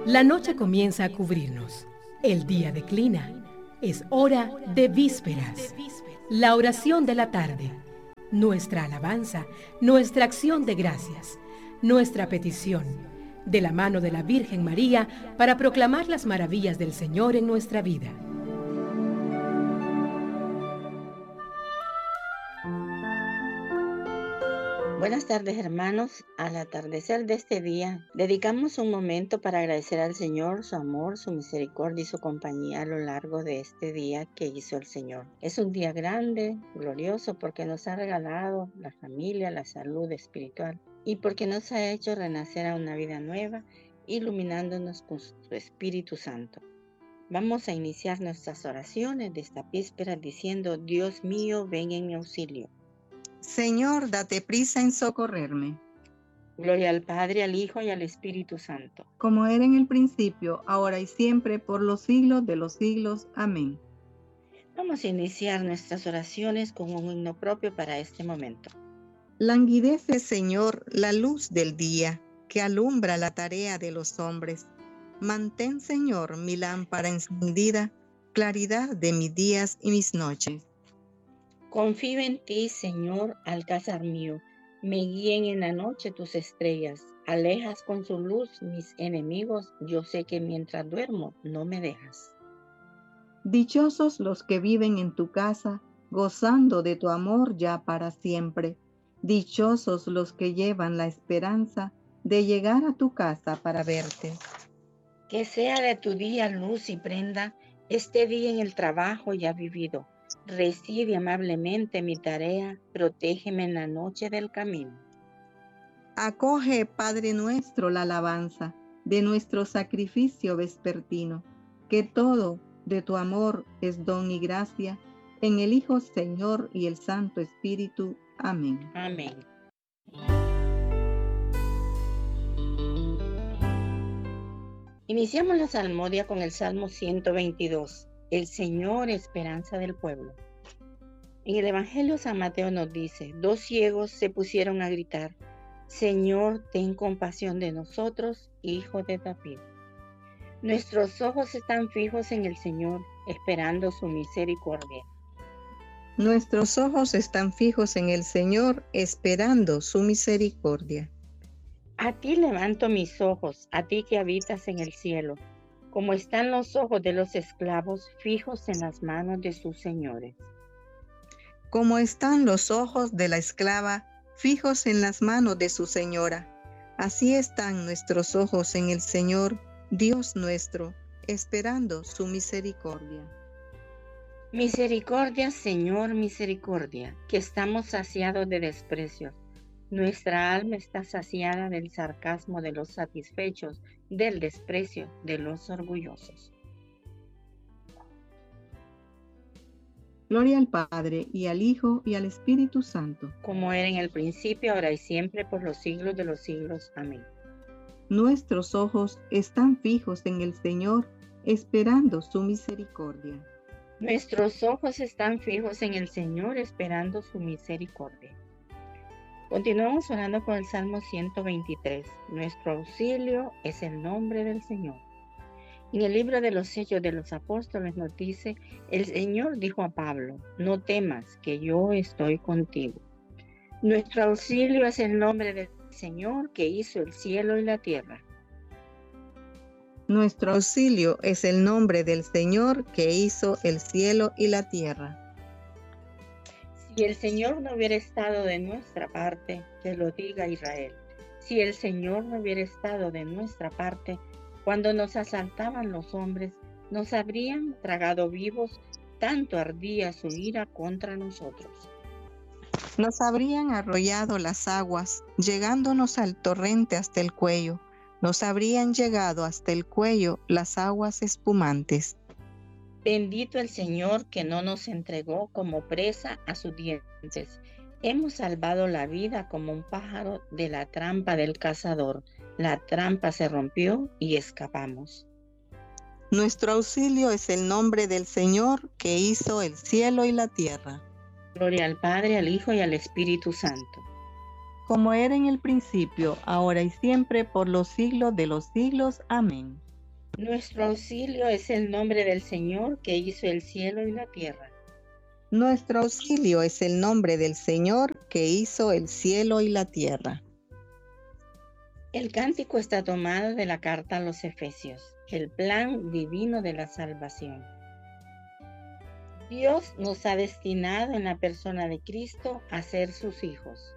La noche comienza a cubrirnos. El día declina. Es hora de vísperas. La oración de la tarde. Nuestra alabanza, nuestra acción de gracias, nuestra petición, de la mano de la Virgen María, para proclamar las maravillas del Señor en nuestra vida. Buenas tardes, hermanos. Al atardecer de este día, dedicamos un momento para agradecer al Señor su amor, su misericordia y su compañía a lo largo de este día que hizo el Señor. Es un día grande, glorioso, porque nos ha regalado la familia, la salud espiritual y porque nos ha hecho renacer a una vida nueva, iluminándonos con su Espíritu Santo. Vamos a iniciar nuestras oraciones de esta víspera diciendo: Dios mío, ven en mi auxilio. Señor, date prisa en socorrerme. Gloria al Padre, al Hijo y al Espíritu Santo. Como era en el principio, ahora y siempre, por los siglos de los siglos. Amén. Vamos a iniciar nuestras oraciones con un himno propio para este momento. Languidece, Señor, la luz del día, que alumbra la tarea de los hombres. Mantén, Señor, mi lámpara encendida, claridad de mis días y mis noches. Confío en ti, Señor, alcázar mío. Me guíen en la noche tus estrellas. Alejas con su luz mis enemigos. Yo sé que mientras duermo no me dejas. Dichosos los que viven en tu casa, gozando de tu amor ya para siempre. Dichosos los que llevan la esperanza de llegar a tu casa para verte. Que sea de tu día luz y prenda este día en el trabajo ya vivido. Recibe amablemente mi tarea, protégeme en la noche del camino. Acoge, Padre nuestro, la alabanza de nuestro sacrificio vespertino, que todo de tu amor es don y gracia, en el Hijo Señor y el Santo Espíritu. Amén. Amén. Iniciamos la salmodia con el Salmo 122. El Señor, esperanza del pueblo. En el Evangelio San Mateo nos dice: 2 ciegos se pusieron a gritar: Señor, ten compasión de nosotros, hijo de David. Nuestros ojos están fijos en el Señor, esperando su misericordia. Nuestros ojos están fijos en el Señor, esperando su misericordia. A ti levanto mis ojos, a ti que habitas en el cielo, como están los ojos de los esclavos fijos en las manos de sus señores. Como están los ojos de la esclava fijos en las manos de su señora, así están nuestros ojos en el Señor, Dios nuestro, esperando su misericordia. Misericordia, Señor, misericordia, que estamos saciados de desprecios. Nuestra alma está saciada del sarcasmo de los satisfechos, del desprecio de los orgullosos. Gloria al Padre, y al Hijo, y al Espíritu Santo. Como era en el principio, ahora y siempre, por los siglos de los siglos. Amén. Nuestros ojos están fijos en el Señor, esperando su misericordia. Nuestros ojos están fijos en el Señor, esperando su misericordia. Continuamos orando con el Salmo 123. Nuestro auxilio es el nombre del Señor. En el libro de los Hechos de los Apóstoles nos dice: el Señor dijo a Pablo: no temas, que yo estoy contigo. Nuestro auxilio es el nombre del Señor, que hizo el cielo y la tierra. Nuestro auxilio es el nombre del Señor, que hizo el cielo y la tierra. Si el Señor no hubiera estado de nuestra parte, que lo diga Israel. Si el Señor no hubiera estado de nuestra parte, cuando nos asaltaban los hombres, nos habrían tragado vivos, tanto ardía su ira contra nosotros. Nos habrían arrollado las aguas, llegándonos al torrente hasta el cuello. Nos habrían llegado hasta el cuello las aguas espumantes. Bendito el Señor, que no nos entregó como presa a sus dientes. Hemos salvado la vida como un pájaro de la trampa del cazador. La trampa se rompió y escapamos. Nuestro auxilio es el nombre del Señor, que hizo el cielo y la tierra. Gloria al Padre, al Hijo y al Espíritu Santo. Como era en el principio, ahora y siempre, por los siglos de los siglos. Amén. Nuestro auxilio es el nombre del Señor que hizo el cielo y la tierra. Nuestro auxilio es el nombre del Señor que hizo el cielo y la tierra. El cántico está tomado de la carta a los Efesios, el plan divino de la salvación. Dios nos ha destinado en la persona de Cristo a ser sus hijos.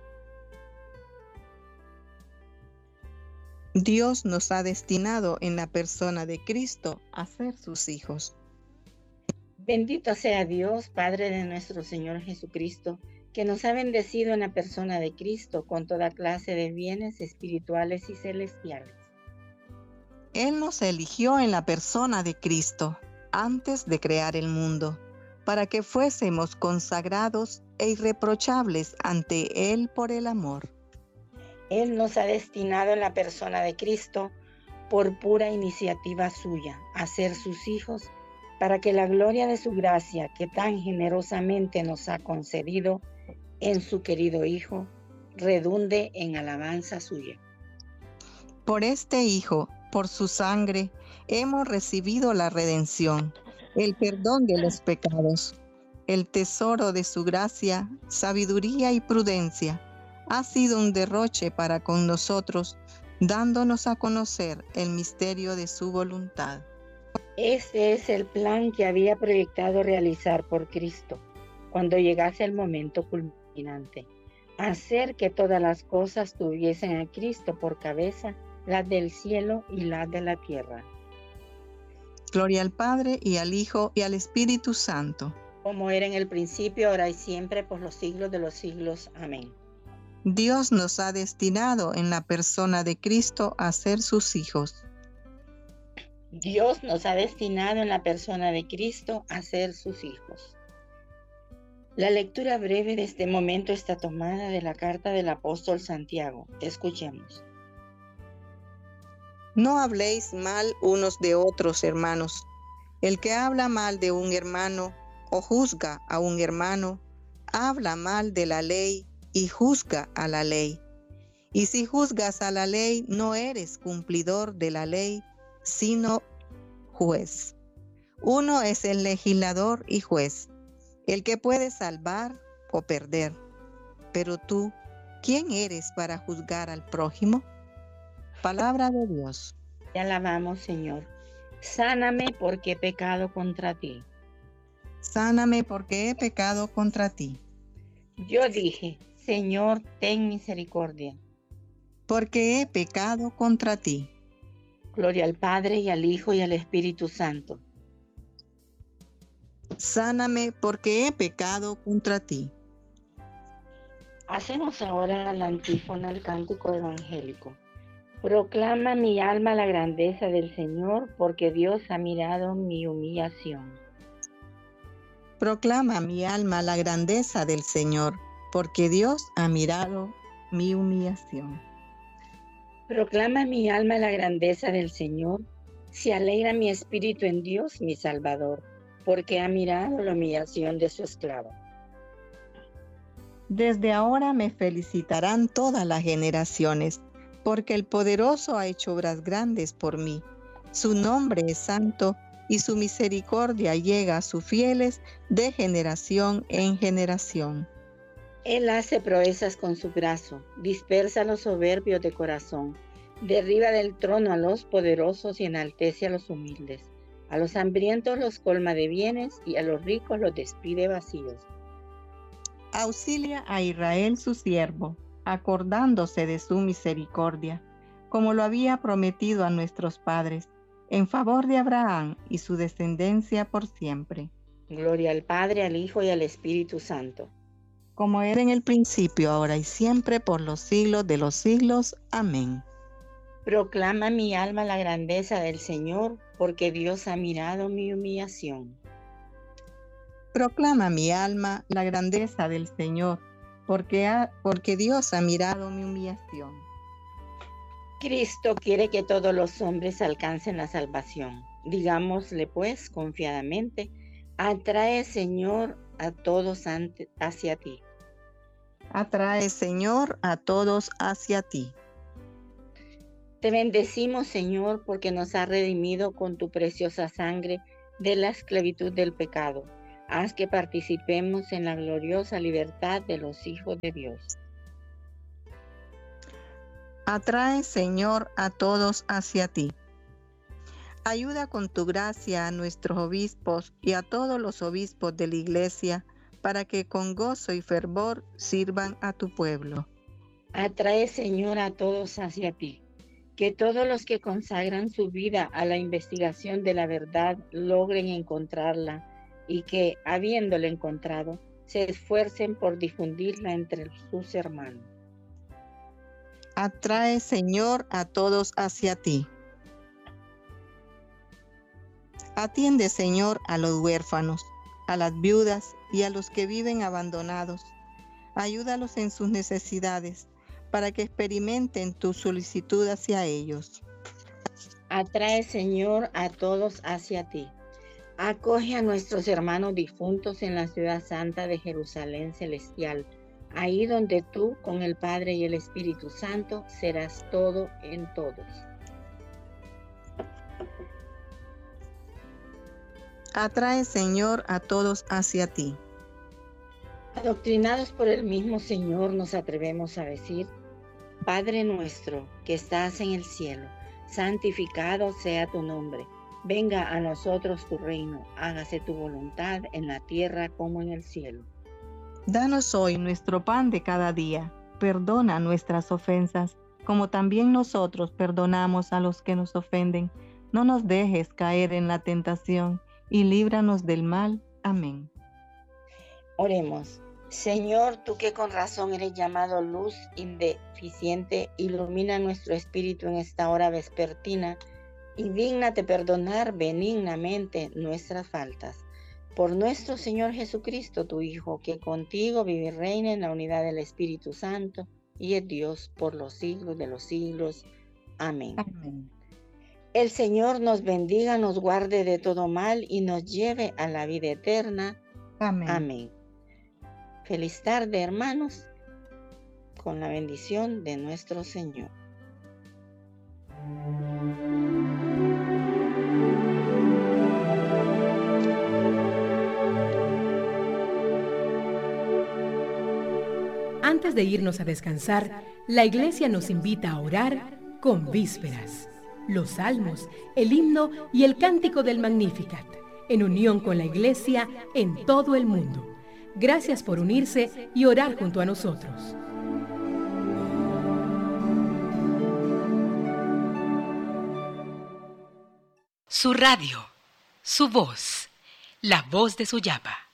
Dios nos ha destinado en la persona de Cristo a ser sus hijos. Bendito sea Dios, Padre de nuestro Señor Jesucristo, que nos ha bendecido en la persona de Cristo con toda clase de bienes espirituales y celestiales. Él nos eligió en la persona de Cristo antes de crear el mundo, para que fuésemos consagrados e irreprochables ante Él por el amor. Él nos ha destinado en la persona de Cristo, por pura iniciativa suya, a ser sus hijos, para que la gloria de su gracia, que tan generosamente nos ha concedido en su querido Hijo, redunde en alabanza suya. Por este Hijo, por su sangre, hemos recibido la redención, el perdón de los pecados, el tesoro de su gracia, sabiduría y prudencia. Ha sido un derroche para con nosotros, dándonos a conocer el misterio de su voluntad. Este es el plan que había proyectado realizar por Cristo, cuando llegase el momento culminante, hacer que todas las cosas tuviesen a Cristo por cabeza, las del cielo y las de la tierra. Gloria al Padre, y al Hijo, y al Espíritu Santo. Como era en el principio, ahora y siempre, por los siglos de los siglos. Amén. Dios nos ha destinado en la persona de Cristo a ser sus hijos. Dios nos ha destinado en la persona de Cristo a ser sus hijos. La lectura breve de este momento está tomada de la carta del apóstol Santiago. Escuchemos. No habléis mal unos de otros, hermanos. El que habla mal de un hermano o juzga a un hermano, habla mal de la ley y juzga a la ley. Y si juzgas a la ley, no eres cumplidor de la ley, sino juez. Uno es el legislador y juez, el que puede salvar o perder. Pero tú, ¿quién eres para juzgar al prójimo? Palabra de Dios. Te alabamos, Señor. Sáname porque he pecado contra ti. Sáname porque he pecado contra ti. Yo dije, Señor, ten misericordia. Porque he pecado contra ti. Gloria al Padre, y al Hijo, y al Espíritu Santo. Sáname porque he pecado contra ti. Hacemos ahora la antífona del cántico evangélico. Proclama mi alma la grandeza del Señor, porque Dios ha mirado mi humillación. Proclama mi alma la grandeza del Señor, porque Dios ha mirado mi humillación. Proclama mi alma la grandeza del Señor, se alegra mi espíritu en Dios mi Salvador, porque ha mirado la humillación de su esclavo. Desde ahora me felicitarán todas las generaciones, porque el Poderoso ha hecho obras grandes por mí. Su nombre es santo, y su misericordia llega a sus fieles de generación en generación. Él hace proezas con su brazo, dispersa a los soberbios de corazón, derriba del trono a los poderosos y enaltece a los humildes. A los hambrientos los colma de bienes y a los ricos los despide vacíos. Auxilia a Israel su siervo, acordándose de su misericordia, como lo había prometido a nuestros padres, en favor de Abraham y su descendencia por siempre. Gloria al Padre, al Hijo y al Espíritu Santo. Como era en el principio, ahora y siempre, por los siglos de los siglos. Amén. Proclama mi alma la grandeza del Señor, porque Dios ha mirado mi humillación. Proclama mi alma la grandeza del Señor, porque Dios ha mirado mi humillación. Cristo quiere que todos los hombres alcancen la salvación. Digámosle pues confiadamente, atrae, Señor, a todos hacia ti. Atrae, Señor, a todos hacia ti. Te bendecimos, Señor, porque nos has redimido con tu preciosa sangre de la esclavitud del pecado. Haz que participemos en la gloriosa libertad de los hijos de Dios. Atrae, Señor, a todos hacia ti. Ayuda con tu gracia a nuestros obispos y a todos los obispos de la Iglesia, para que con gozo y fervor sirvan a tu pueblo. Atrae, Señor, a todos hacia ti. Que todos los que consagran su vida a la investigación de la verdad logren encontrarla y que, habiéndola encontrado, se esfuercen por difundirla entre sus hermanos. Atrae, Señor, a todos hacia ti. Atiende, Señor, a los huérfanos, a las viudas y a los que viven abandonados. Ayúdalos en sus necesidades, para que experimenten tu solicitud hacia ellos. Atrae, Señor, a todos hacia ti. Acoge a nuestros hermanos difuntos en la ciudad santa de Jerusalén celestial, ahí donde tú, con el Padre y el Espíritu Santo, serás todo en todos. Atrae, Señor, a todos hacia ti. Adoctrinados por el mismo Señor, nos atrevemos a decir: Padre nuestro, que estás en el cielo, santificado sea tu nombre. Venga a nosotros tu reino, hágase tu voluntad en la tierra como en el cielo. Danos hoy nuestro pan de cada día. Perdona nuestras ofensas, como también nosotros perdonamos a los que nos ofenden. No nos dejes caer en la tentación, y líbranos del mal. Amén. Oremos. Señor, tú que con razón eres llamado luz indeficiente, ilumina nuestro espíritu en esta hora vespertina y dígnate perdonar benignamente nuestras faltas. Por nuestro Señor Jesucristo, tu Hijo, que contigo vive y reina en la unidad del Espíritu Santo y es Dios por los siglos de los siglos. Amén. Amén. El Señor nos bendiga, nos guarde de todo mal y nos lleve a la vida eterna. Amén. Amén. Feliz tarde, hermanos, con la bendición de nuestro Señor. Antes de irnos a descansar, la Iglesia nos invita a orar con vísperas, los salmos, el himno y el cántico del Magnificat, en unión con la Iglesia en todo el mundo. Gracias por unirse y orar junto a nosotros. Su radio, su voz, la voz de Suyapa.